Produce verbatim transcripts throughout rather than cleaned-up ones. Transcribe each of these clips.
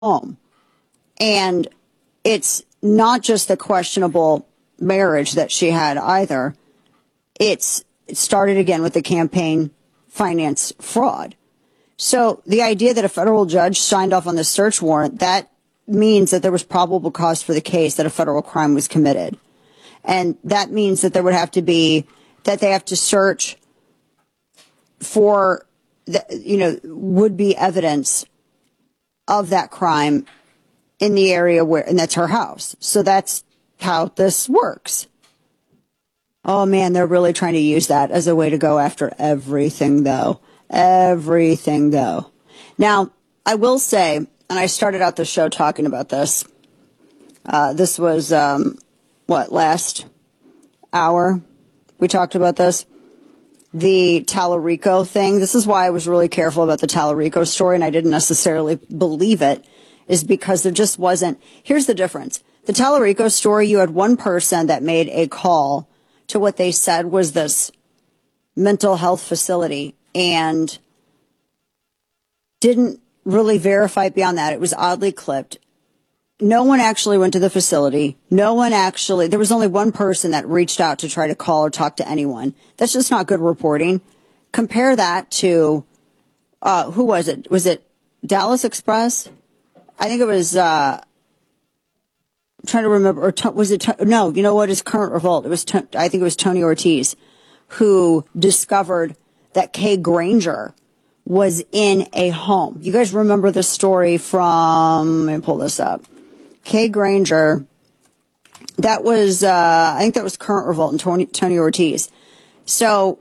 home. And it's not just the questionable marriage that she had either. It's it started again with the campaign finance fraud. So the idea that a federal judge signed off on the search warrant, that means that there was probable cause for the case that a federal crime was committed. And that means that there would have to be, that they have to search for, the, you know, would be evidence of that crime in the area where, and that's her house. So that's how this works. Oh man, they're really trying to use that as a way to go after everything though. Everything though. Now, I will say, and I started out the show talking about this. Uh, this was, um, what, last hour? We talked about this. The Tallarico thing. This is why I was really careful about the Tallarico story, and I didn't necessarily believe it, is because there just wasn't. Here's the difference. The Tallarico story, you had one person that made a call to what they said was this mental health facility and didn't really verify it beyond that. It was oddly clipped. No one actually went to the facility. No one actually, there was only one person that reached out to try to call or talk to anyone. That's just not good reporting. Compare that to, uh, who was it? Was it Dallas Express? I think it was, uh, I'm trying to remember, or was it, no, you know what is Current Revolt? It was, I think it was Tony Ortiz who discovered that Kay Granger was in a home. You guys remember the story from, let me pull this up. Kay Granger, that was, uh, I think that was Current Revolt and Tony, Tony Ortiz. So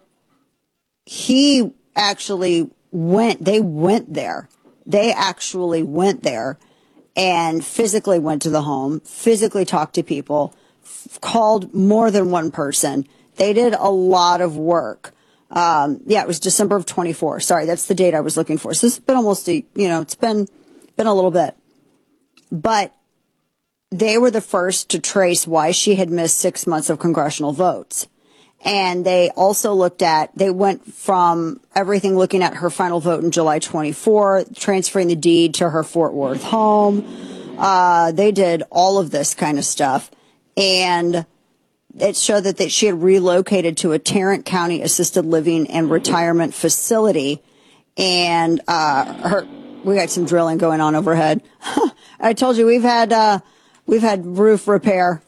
he actually went, they went there. They actually went there and physically went to the home, physically talked to people, f- called more than one person. They did a lot of work. Um, yeah, it was December of twenty-four. Sorry, that's the date I was looking for. So it's been almost a, you know, it's been, been a little bit. But they were the first to trace why she had missed six months of congressional votes. And they also looked at, they went from everything looking at her final vote in July twenty-fourth, transferring the deed to her Fort Worth home. Uh, they did all of this kind of stuff. And it showed that, that she had relocated to a Tarrant County assisted living and retirement facility. And uh, her, we got some drilling going on overhead. I told you we've had, uh, we've had roof repair.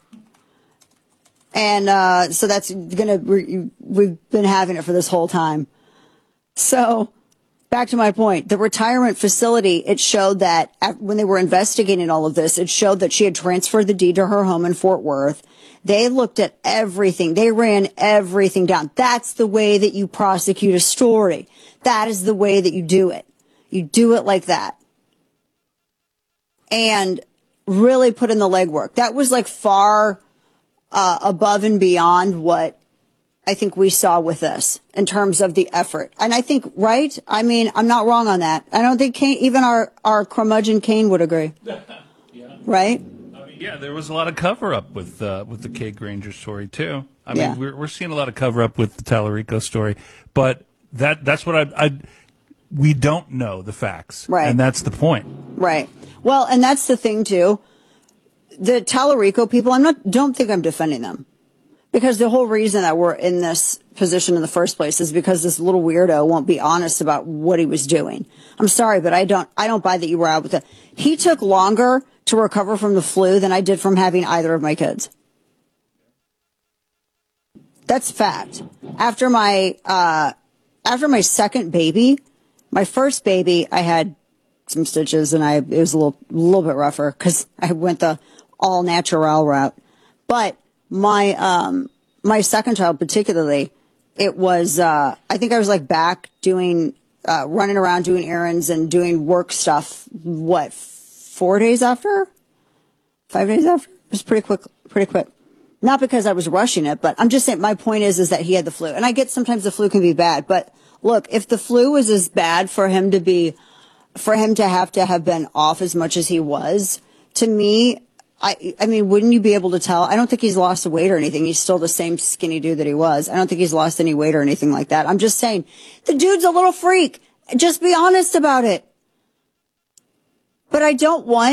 And uh, so that's going to, we've been having it for this whole time. So back to my point, the retirement facility, it showed that when they were investigating all of this, it showed that she had transferred the deed to her home in Fort Worth. They looked at everything. They ran everything down. That's the way that you prosecute a story. That is the way that you do it. You do it like that. And really put in the legwork. That was like far uh, above and beyond what I think we saw with this in terms of the effort. And I think, right? I mean, I'm not wrong on that. I don't think Kane, even our, our curmudgeon Kane would agree. Yeah. Right? I mean, yeah, there was a lot of cover up with uh, with the Kay Granger story, too. I mean, yeah. we're, we're seeing a lot of cover up with the Tallarico story. But that that's what I, I we don't know the facts. Right. And that's the point. Right. Well, and that's the thing, too. The Tallarico people, I'm not, don't think I'm defending them. Because the whole reason that we're in this position in the first place is because this little weirdo won't be honest about what he was doing. I'm sorry, but I don't, I don't buy that you were out with it. He took longer to recover from the flu than I did from having either of my kids. That's fact. After my, uh, after my second baby, my first baby, I had some stitches and I, it was a little, a little bit rougher because I went the all natural route. But my, um, my second child particularly, it was, uh, I think I was like back doing, uh, running around doing errands and doing work stuff. What, four days after? Five days after? It was pretty quick, pretty quick. Not because I was rushing it, but I'm just saying my point is, is that he had the flu. And I get sometimes the flu can be bad, but look, if the flu was as bad for him to be, for him to have to have been off as much as he was, to me, I, I mean, wouldn't you be able to tell? I don't think he's lost weight or anything. He's still the same skinny dude that he was. I don't think he's lost any weight or anything like that. I'm just saying the dude's a little freak. Just be honest about it. But I don't want